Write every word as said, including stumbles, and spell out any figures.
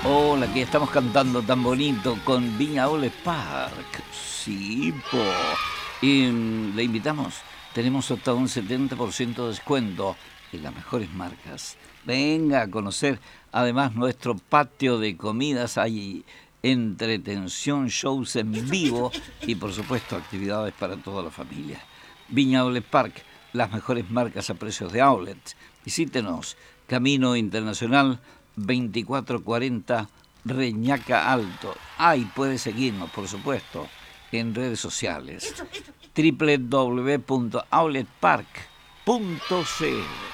Hola, aquí estamos cantando tan bonito con Viña Outlet Park. Sí, po. Y mm, le invitamos. Tenemos hasta un setenta por ciento de descuento en las mejores marcas. Venga a conocer además nuestro patio de comidas. Hay entretención, shows en vivo y por supuesto actividades para toda la familia. Viña Outlet Park, las mejores marcas a precios de outlet. Visítenos, Camino Internacional veinticuatro cuarenta Reñaca Alto. Ah, y puede seguirnos, por supuesto, en redes sociales. doble u doble u doble u punto outlet park punto c l